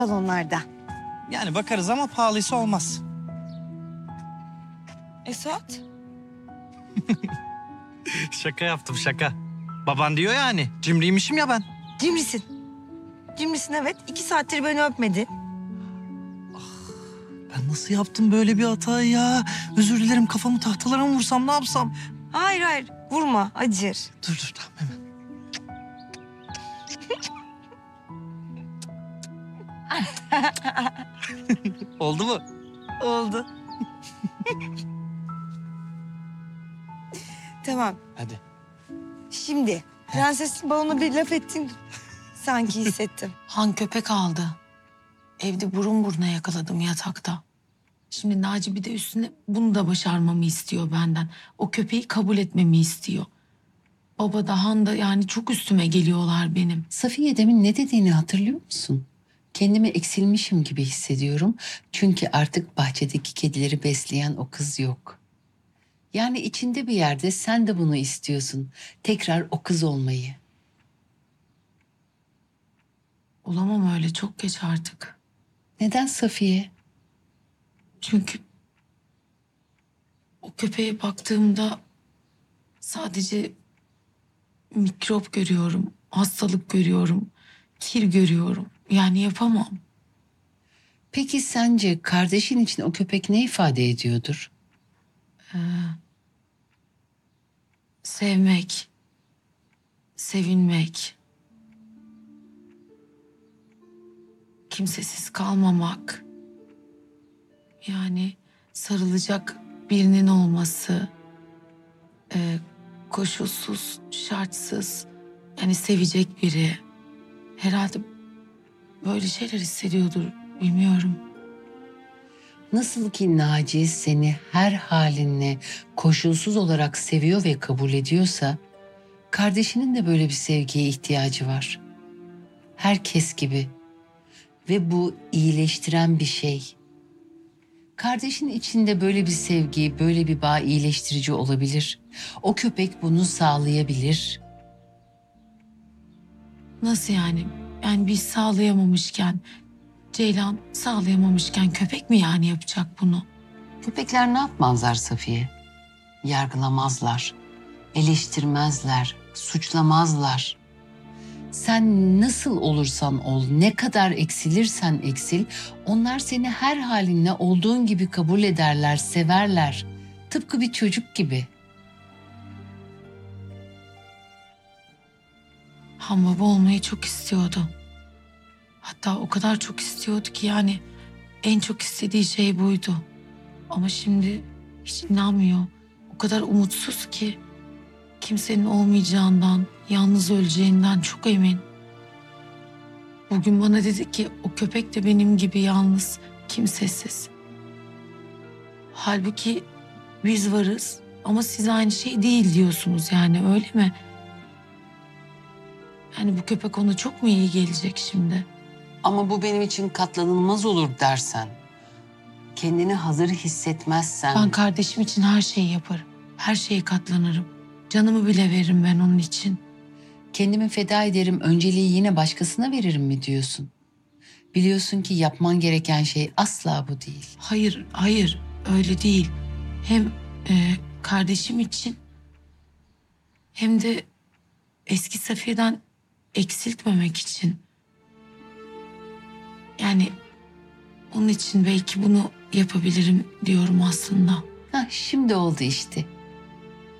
salonlarda. Yani bakarız ama pahalıysa olmaz. Esat? Şaka yaptım şaka. Baban diyor yani cimriymişim ya ben. Cimrisin. Cimrisin evet. 2 saattir beni öpmedi. Ben nasıl yaptım böyle bir hatayı ya? Özür dilerim, kafamı tahtalara mı vursam, ne yapsam? Hayır hayır vurma acır. Dur tamam hemen. Oldu mu? Oldu. Tamam. Hadi. Şimdi prensesin balona bir laf ettin. Sanki hissettim. Han köpek aldı. Evde burun buruna yakaladım yatakta. Şimdi Naci bir de üstüne bunu da başarmamı istiyor benden. O köpeği kabul etmemi istiyor. Baba da Han da yani çok üstüme geliyorlar benim. Safiye demin ne dediğini hatırlıyor musun? Kendimi eksilmişim gibi hissediyorum. Çünkü artık bahçedeki kedileri besleyen o kız yok. Yani içinde bir yerde sen de bunu istiyorsun. Tekrar o kız olmayı. Olamam öyle, çok geç artık. Neden Safiye? Çünkü o köpeğe baktığımda sadece mikrop görüyorum, hastalık görüyorum, kir görüyorum. Yani yapamam. Peki sence kardeşin için o köpek ne ifade ediyordur? Sevmek, sevilmek, kimsesiz kalmamak. Yani sarılacak birinin olması, koşulsuz, şartsız, yani sevecek biri. Herhalde böyle şeyler hissediyordur, bilmiyorum. Nasıl ki Naci seni her halinle koşulsuz olarak seviyor ve kabul ediyorsa, kardeşinin de böyle bir sevgiye ihtiyacı var. Herkes gibi. Ve bu iyileştiren bir şey. Kardeşin içinde böyle bir sevgi, böyle bir bağ iyileştirici olabilir. O köpek bunu sağlayabilir. Nasıl yani? Yani biz sağlayamamışken, Ceylan sağlayamamışken köpek mi yani yapacak bunu? Köpekler ne yapmazlar Safiye? Yargılamazlar, eleştirmezler, suçlamazlar. Sen nasıl olursan ol, ne kadar eksilirsen eksil, onlar seni her halinle olduğun gibi kabul ederler, severler. Tıpkı bir çocuk gibi. Han baba olmayı çok istiyordu. Hatta o kadar çok istiyordu ki yani en çok istediği şey buydu. Ama şimdi hiç inanmıyor. O kadar umutsuz ki kimsenin olmayacağından, yalnız öleceğinden çok emin. Bugün bana dedi ki o köpek de benim gibi yalnız, kimsesiz. Halbuki biz varız ama siz aynı şey değil diyorsunuz, yani öyle mi? Yani bu köpek ona çok mu iyi gelecek şimdi? Ama bu benim için katlanılmaz olur dersen, kendini hazır hissetmezsen... Ben kardeşim için her şeyi yaparım. Her şeye katlanırım. Canımı bile veririm ben onun için. Kendimi feda ederim, önceliği yine başkasına veririm mi diyorsun? Biliyorsun ki yapman gereken şey asla bu değil. Hayır, hayır öyle değil. Hem kardeşim için hem de eski Safiye'den eksiltmemek için. Yani onun için belki bunu yapabilirim diyorum aslında. Hah, şimdi oldu işte.